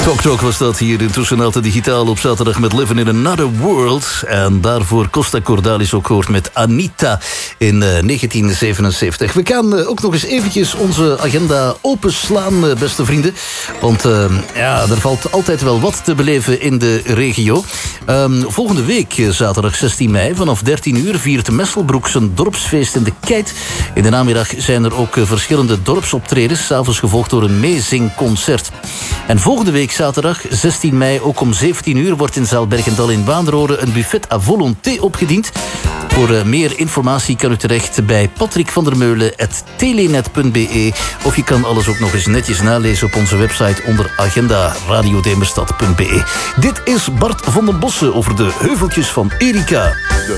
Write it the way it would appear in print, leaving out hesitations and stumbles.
Tok was dat hier intussen altijd digitaal op zaterdag met Living in Another World. En daarvoor Costa Cordalis ook hoort met Anita in 1977. We gaan ook nog eens eventjes onze agenda openslaan, beste vrienden. Want er valt altijd wel wat te beleven in de regio. Volgende week, zaterdag 16 mei, vanaf 13 uur... viert Messelbroek zijn dorpsfeest in de Keit. In de namiddag zijn er ook verschillende dorpsoptredens, 's avonds gevolgd door een meezingconcert. En volgende week zaterdag, 16 mei, ook om 17 uur... wordt in zaal Bergendal in Baanrode een buffet à volonté opgediend. Voor meer informatie kan u terecht bij patrickvandermeulen@telenet.be. Of je kan alles ook nog eens netjes nalezen op onze website onder agenda radiodemerstad.be. Dit is Bart van den Bossen over de heuveltjes van Erika.